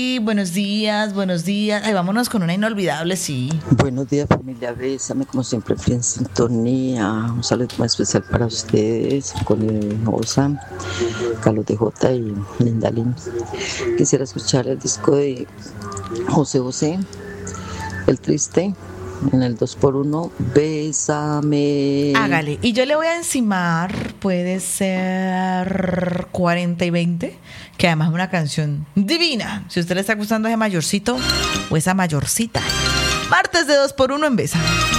Buenos días, buenos días. Ay, vámonos con una inolvidable, sí. Buenos días, familia Bésame, como siempre, aquí en sintonía. Un saludo muy especial para ustedes, con Osa, Carlos de J y Linda Lynn. Quisiera escuchar el disco de José José, El Triste, en el 2x1, Bésame. Hágale. Y yo le voy a encimar, puede ser 40 y 20, que además es una canción divina. Si a usted le está gustando ese mayorcito o esa mayorcita. Martes de 2x1 en Bésame.